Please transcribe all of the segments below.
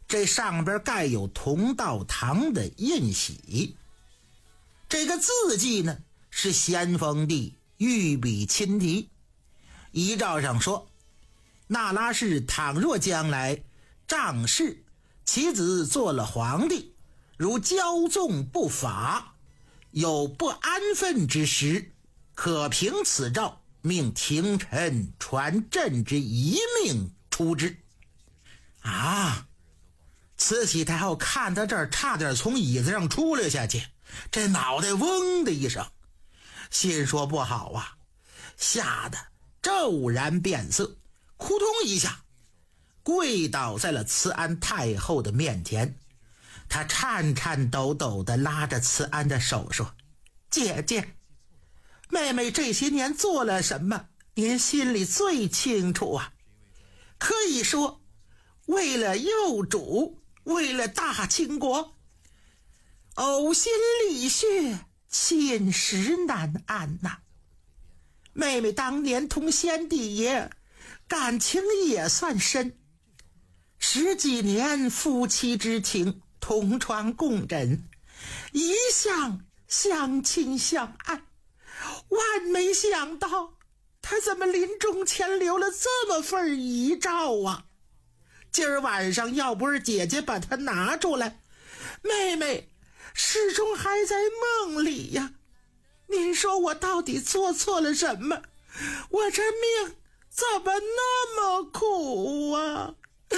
这上边盖有同道堂的印玺。这个字迹呢，是咸丰帝御笔亲题。遗诏上说，那拉氏倘若将来仗势，其子做了皇帝，如骄纵不法，有不安分之时，可凭此诏命廷臣传朕之遗命出之。慈禧太后看到这儿，差点从椅子上出来下去，这脑袋嗡的一声，心说不好啊，吓得骤然变色，扑通一下跪倒在了慈安太后的面前。他颤颤抖抖地拉着慈安的手说，姐姐，妹妹这些年做了什么，您心里最清楚啊。可以说为了幼主，为了大清国，呕心沥血，寝食难安呐。妹妹当年同先帝爷感情也算深，10几年夫妻之情，同床共枕，一向相亲相爱，万没想到他怎么临终前留了这么份遗诏啊。今儿晚上要不是姐姐把它拿出来，妹妹始终还在梦里呀。您说我到底做错了什么？我这命怎么那么苦啊？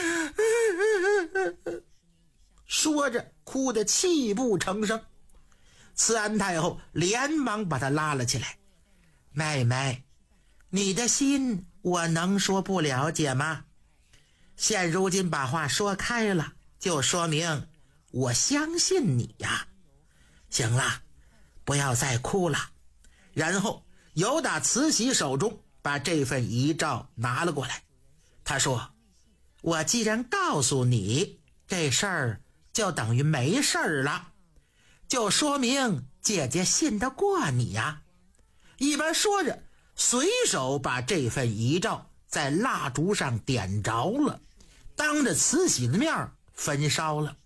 说着哭得泣不成声。慈安太后连忙把她拉了起来，妹妹，你的心我能说不了解吗？现如今把话说开了，就说明我相信你呀。行了，不要再哭了。然后由打慈禧手中把这份遗诏拿了过来。他说，我既然告诉你，这事儿就等于没事儿了，就说明姐姐信得过你呀。一边说着，随手把这份遗诏在蜡烛上点着了，当着慈禧的面焚烧了。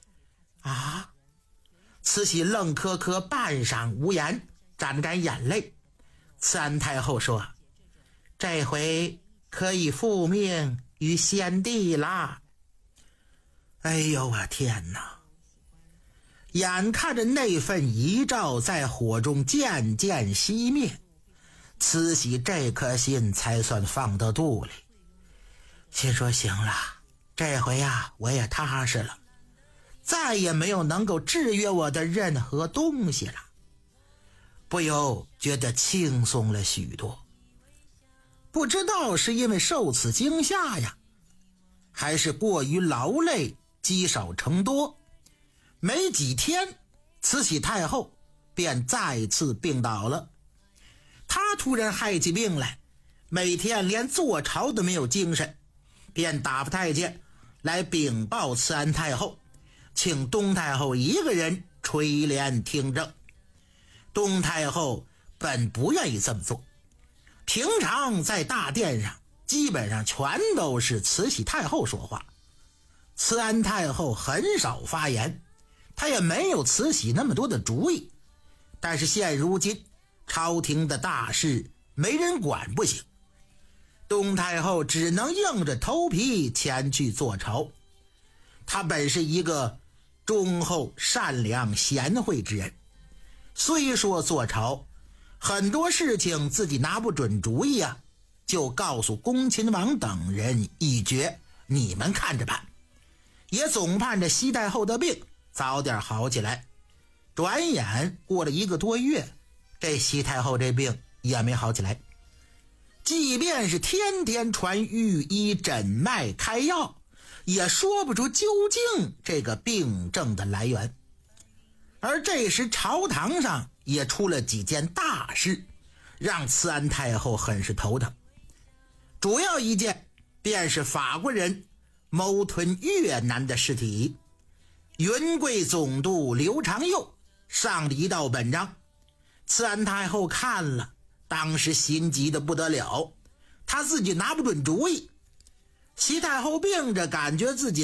慈禧愣磕磕半晌无言，沾了沾眼泪。慈安太后说，这回可以复命于先帝啦。哎呦我天哪！眼看着那份遗诏在火中渐渐熄灭，慈禧这颗心才算放到肚里，心说行了，这回我也踏实了，再也没有能够制约我的任何东西了，不由觉得轻松了许多。不知道是因为受此惊吓呀，还是过于劳累积少成多，没几天慈禧太后便再次病倒了。她突然害起病来，每天连坐朝都没有精神，便打发太监来禀报慈安太后，请东太后一个人垂帘听政。东太后本不愿意这么做，平常在大殿上基本上全都是慈禧太后说话，慈安太后很少发言，她也没有慈禧那么多的主意。但是现如今朝廷的大事没人管不行，东太后只能硬着头皮前去坐朝。她本是一个忠厚善良贤惠之人，虽说坐朝，很多事情自己拿不准主意就告诉恭亲王等人一决，你们看着办，也总盼着西太后的病早点好起来。转眼过了1个多月，这西太后这病也没好起来，即便是天天传御医诊脉开药，也说不出究竟这个病症的来源。而这时朝堂上也出了几件大事，让慈安太后很是头疼。主要一件便是法国人谋吞越南的事体。云贵总督刘长佑上了一道本章，慈安太后看了，当时心急得不得了，她自己拿不准主意。西太后病着，感觉自己